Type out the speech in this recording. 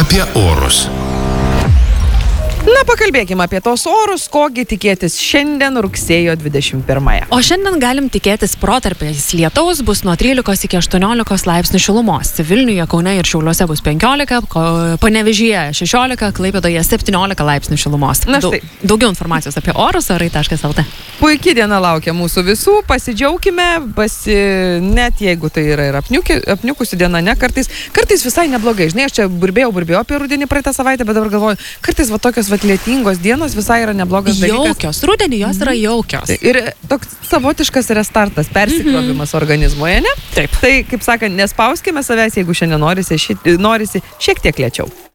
apie orus. Na, pakalbėkime apie tos orus, kogi tikėtis šiandien rugsėjo 21-ąją. O šiandien galim tikėtis protarpiais lietaus, bus nuo 13 iki 18 laipsnių šilumos. Vilniuje, Kaune ir Šiauliuose bus 15, Panevėžyje 16, Klaipėdoje 17 laipsnių šilumos. Na štai. Daugiau informacijos apie orus orai.lt. Puikiai diena laukia mūsų visų, pasidžiaugkime, net jeigu tai yra ir apniukusi diena, ne, kartais visai neblogai. Žinai, aš čia burbėjau apie rudenį praeitą savaitę, bet dabar galvoju, kartais va tokios lietingos dienos visai yra neblogas dalykas. Jaukios, rudenį jos yra jaukios. Ir toks savotiškas restartas, persikrovimas organizmoje, ne? Taip. Tai, kaip sakant, nespauskime savęs, jeigu šiandien norisi šiek tiek lėčiau.